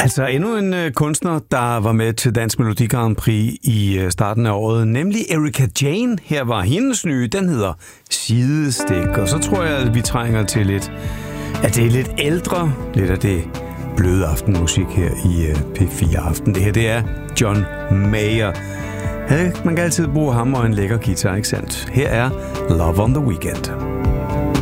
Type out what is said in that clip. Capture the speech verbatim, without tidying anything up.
Altså endnu en øh, kunstner, der var med til Dansk Melodi Grand Prix i øh, starten af året, nemlig Erika Jane. Her var hendes nye, den hedder Sidestik. Og så tror jeg, at vi trænger til lidt, at det er lidt ældre, lidt af det bløde aftenmusik her i øh, P fire Aften. Det her, det er John Mayer. Ja, man kan altid bruge ham og en lækker guitar, ikke sandt? Her er Love on the Weekend.